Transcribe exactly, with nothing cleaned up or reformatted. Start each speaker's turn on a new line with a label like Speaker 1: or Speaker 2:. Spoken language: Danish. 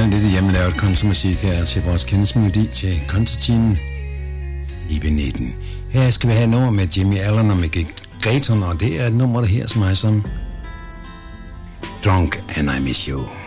Speaker 1: spille lidt hjemmelavet countrymusik her til vores kendelsmelodi til countrytimen i B nitten. Her skal vi have et nummer med Jimmy Allen og Mickey Gretton, og det er et nummer, der her som er som Drunk and I Miss You.